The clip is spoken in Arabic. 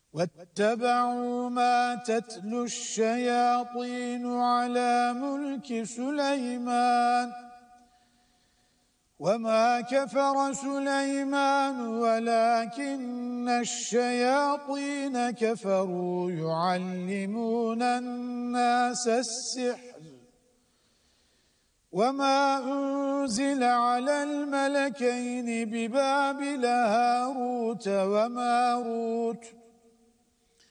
واتبعوا ما تتلو الشياطين على ملك سليمان وما كفر سليمان ولكن الشياطين كفروا يعلمون الناس السحر وما أنزل على الملكين ببابل هاروت وماروت